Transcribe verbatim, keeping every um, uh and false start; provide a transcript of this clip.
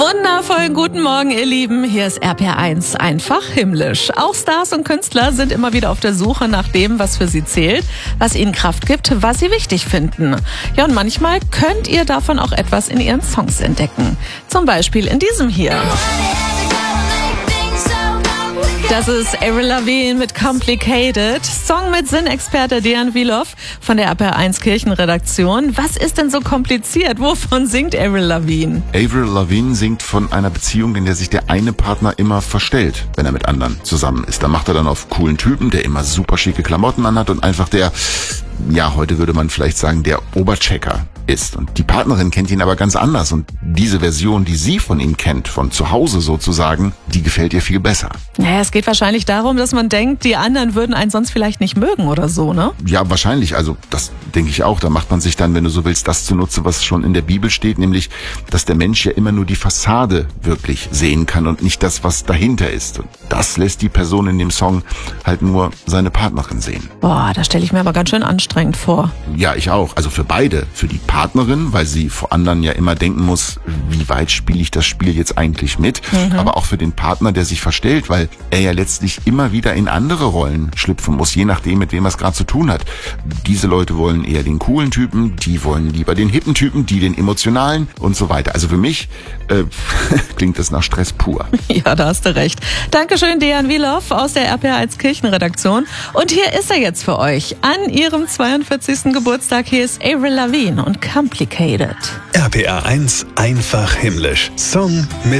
Wundervollen guten Morgen, ihr Lieben. Hier ist R P R eins, einfach himmlisch. Auch Stars und Künstler sind immer wieder auf der Suche nach dem, was für sie zählt, was ihnen Kraft gibt, was sie wichtig finden. Ja, und manchmal könnt ihr davon auch etwas in ihren Songs entdecken. Zum Beispiel in diesem hier. Das ist Avril Lavigne mit Complicated, Song mit Sinnexperte Dejan Wiloff von der R P R eins Kirchenredaktion. Was ist denn so kompliziert? Wovon singt Avril Lavigne? Avril Lavigne singt von einer Beziehung, in der sich der eine Partner immer verstellt, wenn er mit anderen zusammen ist. Da macht er dann auf coolen Typen, der immer super schicke Klamotten anhat und einfach der, ja, heute würde man vielleicht sagen, der Oberchecker ist. Und die Partnerin kennt ihn aber ganz anders. Und diese Version, die sie von ihm kennt, von zu Hause sozusagen, die gefällt ihr viel besser. Naja, es geht wahrscheinlich darum, dass man denkt, die anderen würden einen sonst vielleicht nicht mögen oder so, ne? Ja, wahrscheinlich. Also das denke ich auch. Da macht man sich dann, wenn du so willst, das zunutze, was schon in der Bibel steht, nämlich, dass der Mensch ja immer nur die Fassade wirklich sehen kann und nicht das, was dahinter ist. Und das lässt die Person in dem Song halt nur seine Partnerin sehen. Boah, das stelle ich mir aber ganz schön anstrengend vor. Ja, ich auch. Also für beide. Für die Partnerin, weil sie vor anderen ja immer denken muss, wie weit spiele ich das Spiel jetzt eigentlich mit? Mhm. Aber auch für den Partner, der sich verstellt, weil er ja letztlich immer wieder in andere Rollen schlüpfen muss, je nachdem, mit wem er es gerade zu tun hat. Diese Leute wollen eher den coolen Typen, die wollen lieber den hippen Typen, die den emotionalen und so weiter. Also für mich äh, klingt das nach Stress pur. Ja, da hast du recht. Dankeschön, Dejan Wiloff aus der R P R eins Kirchenredaktion. Und hier ist er jetzt für euch. An ihrem zweiundvierzigsten Geburtstag. Hier ist Avril Lavigne und Complicated. R P R eins, einfach himmlisch. Song mit